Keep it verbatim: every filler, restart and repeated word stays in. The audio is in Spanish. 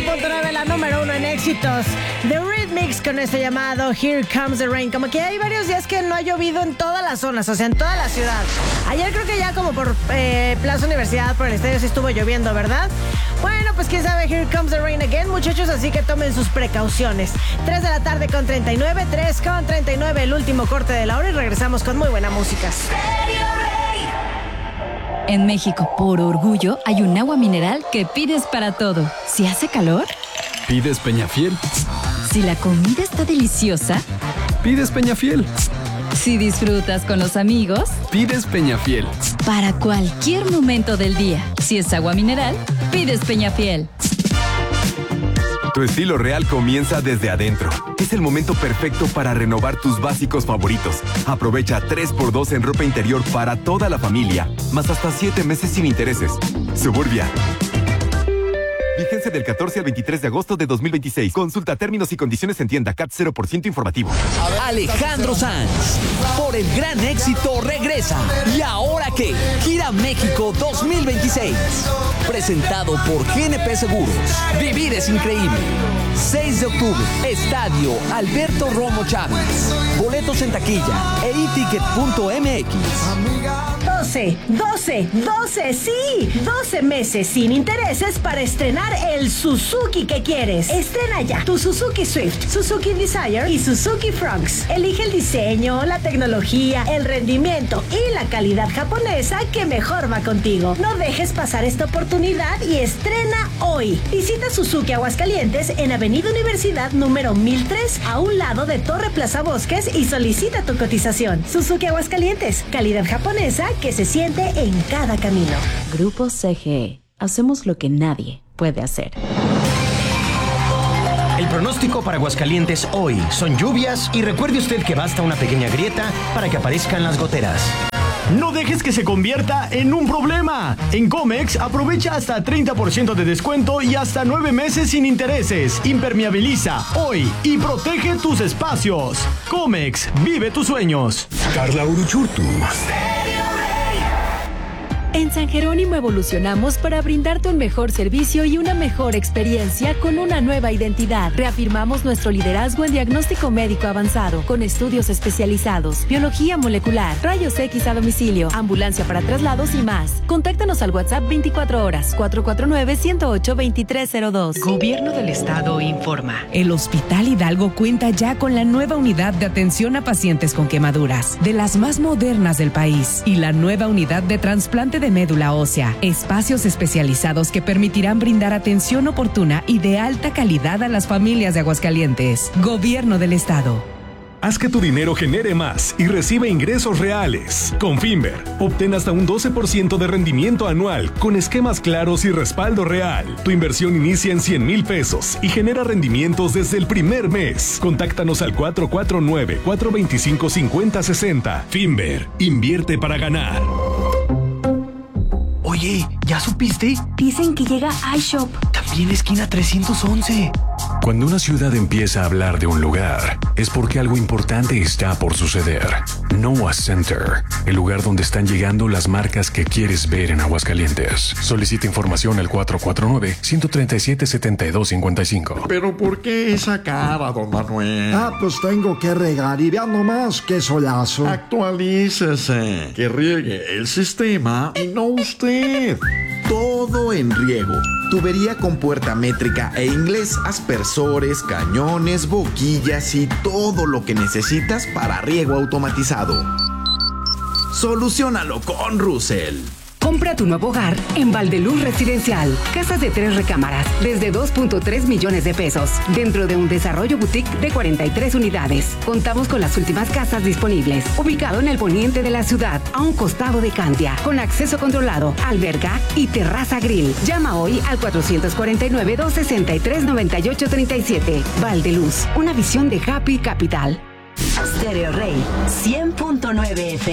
punto nueve, la número uno en éxitos. The Rhythmics con este llamado Here Comes the Rain. Como que hay varios días que no ha llovido en todas las zonas, o sea, en toda la ciudad. Ayer creo que ya como por eh, Plaza Universidad, por el estadio sí estuvo lloviendo, ¿verdad? Bueno, pues quién sabe, Here Comes the Rain again, muchachos, así que tomen sus precauciones. tres de la tarde con treinta y nueve, tres con treinta y nueve, el último corte de la hora y regresamos con muy buena música. En México, por orgullo, hay un agua mineral que pides para todo. Si hace calor, pides Peñafiel. Si la comida está deliciosa, pides Peñafiel. Si disfrutas con los amigos, pides Peñafiel. Para cualquier momento del día, si es agua mineral, pides Peñafiel. Tu estilo real comienza desde adentro. Es el momento perfecto para renovar tus básicos favoritos. Aprovecha tres por dos en ropa interior para toda la familia, más hasta siete meses sin intereses. Suburbia. Vigencia del catorce al veintitrés de agosto de dos mil veintiséis. Consulta términos y condiciones en tienda. C A T cero por ciento informativo. Alejandro Sanz, por el gran éxito, regresa. ¿Y ahora qué? Gira México dos mil veintiséis. Presentado por G N P Seguros. Vivir es increíble. seis de octubre, Estadio Alberto Romo Chávez. Boletos en taquilla e i ticket punto m x. doce, doce, doce, sí, doce meses sin intereses para estrenar el Suzuki que quieres. Estrena ya tu Suzuki Swift, Suzuki Desire y Suzuki Fronx. Elige el diseño, la tecnología, el rendimiento y la calidad japonesa que mejor va contigo. No dejes pasar esta oportunidad y estrena hoy. Visita Suzuki Aguascalientes en Avenida Universidad número mil tres, a un lado de Torre Plaza Bosques, y solicita tu cotización. Suzuki Aguascalientes, calidad japonesa que se siente en cada camino. Grupo C G E. Hacemos lo que nadie puede hacer. El pronóstico para Aguascalientes hoy son lluvias y recuerde usted que basta una pequeña grieta para que aparezcan las goteras. No dejes que se convierta en un problema. En Comex aprovecha hasta treinta por ciento de descuento y hasta nueve meses sin intereses. Impermeabiliza hoy y protege tus espacios. Comex, vive tus sueños. Carla Uruchurtu. En San Jerónimo evolucionamos para brindarte un mejor servicio y una mejor experiencia con una nueva identidad. Reafirmamos nuestro liderazgo en diagnóstico médico avanzado, con estudios especializados, biología molecular, rayos X a domicilio, ambulancia para traslados y más. Contáctanos al WhatsApp veinticuatro horas, cuatro cuatro nueve, uno cero ocho, dos tres cero dos. Gobierno del Estado informa. El Hospital Hidalgo cuenta ya con la nueva unidad de atención a pacientes con quemaduras, de las más modernas del país, y la nueva unidad de trasplante de médula ósea, espacios especializados que permitirán brindar atención oportuna y de alta calidad a las familias de Aguascalientes. Gobierno del Estado. Haz que tu dinero genere más y recibe ingresos reales. Con Finver, obtén hasta un doce por ciento de rendimiento anual con esquemas claros y respaldo real. Tu inversión inicia en cien mil pesos y genera rendimientos desde el primer mes. Contáctanos al cuatro cuatro nueve, cuatro dos cinco, cinco cero seis cero. Finver, invierte para ganar. Oye, ¿ya supiste? Dicen que llega iShop. También esquina trescientos once. Cuando una ciudad empieza a hablar de un lugar, es porque algo importante está por suceder. Noah Center, el lugar donde están llegando las marcas que quieres ver en Aguascalientes. Solicita información al cuatro cuatro nueve, uno tres siete, siete dos cinco cinco. ¿Pero por qué esa cara, don Manuel? Ah, pues tengo que regar y vean nomás qué solazo. Actualícese, que riegue el sistema y no usted. Todo en riego. Tubería con puerta métrica e inglés, aspersores, cañones, boquillas y todo lo que necesitas para riego automatizado. Soluciónalo con Russell. Compra tu nuevo hogar en Valdeluz Residencial. Casas de tres recámaras desde dos punto tres millones de pesos. Dentro de un desarrollo boutique de cuarenta y tres unidades. Contamos con las últimas casas disponibles. Ubicado en el poniente de la ciudad, a un costado de Cantia. Con acceso controlado, alberca y terraza grill. Llama hoy al cuatro cuatro nueve, dos seis tres, nueve ocho tres siete. Valdeluz, una visión de Happy Capital. Stereo Rey cien punto nueve F M.